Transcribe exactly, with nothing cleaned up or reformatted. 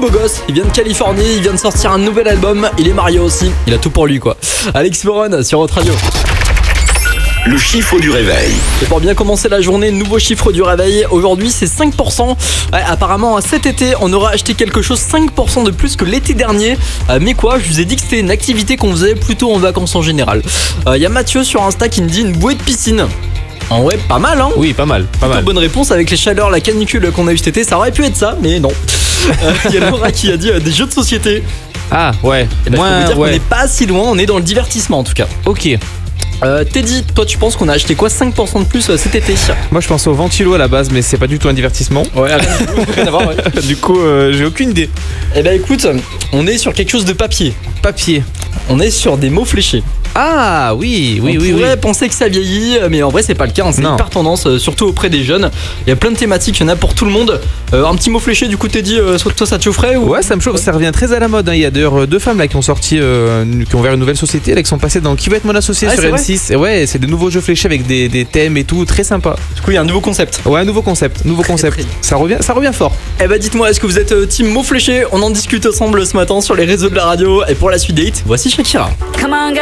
beau gosse, il vient de Californie, il vient de sortir un nouvel album, il est marié aussi, il a tout pour lui quoi. Alex Moron sur Hot Radio. Le chiffre du réveil. Et pour bien commencer la journée, nouveau chiffre du réveil. Aujourd'hui, c'est cinq pour cent. Ouais, apparemment, cet été, on aura acheté quelque chose cinq pour cent de plus que l'été dernier. Euh, mais quoi, je vous ai dit que c'était une activité qu'on faisait plutôt en vacances en général. Il euh, y a Mathieu sur Insta qui me dit une bouée de piscine. En vrai, pas mal, hein. Oui, pas mal, pas mal. Bonne réponse avec les chaleurs, la canicule qu'on a eu cet été. Ça aurait pu être ça, mais non. Il euh, y a Laura qui a dit euh, des jeux de société. Ah, ouais. Et bah, Moi, je peux vous dire ouais. qu'on n'est pas si loin, on est dans le divertissement en tout cas. Ok. Euh, Teddy, toi tu penses qu'on a acheté quoi cinq pour cent de plus euh, cet été? Moi je pense au ventilo à la base, mais c'est pas du tout un divertissement. Ouais, rien à voir, ouais. Du coup, euh, j'ai aucune idée. Eh ben écoute, on est sur quelque chose de papier. Papier. On est sur des mots fléchés. Ah oui, oui, on oui, pourrait oui. penser que ça vieillit, mais en vrai c'est pas le cas, hein. C'est Non. hyper tendance, euh, surtout auprès des jeunes. Il y a plein de thématiques, il y en a pour tout le monde. Euh, un petit mot fléché, du coup Teddy, euh, toi ça te chaufferait ou... Ouais, ça me chauffe, ça revient très à la mode, hein. Il y a d'ailleurs deux femmes là qui ont sorti, euh, qui ont ouvert une nouvelle société, là, qui sont passées dans Qui veut être mon associé Ah, sur c'est M six. Et ouais, c'est des nouveaux jeux fléchés avec des, des thèmes et tout, très sympa. Du coup il y a un nouveau concept. Ouais, un nouveau concept, nouveau Très, concept. très. Ça revient, ça revient fort. Eh ben dites-moi, est-ce que vous êtes euh, team mots fléchés? On en discute ensemble ce matin sur les réseaux de la radio. Et pour la suite des hits, voici Shakira. Come on, girl.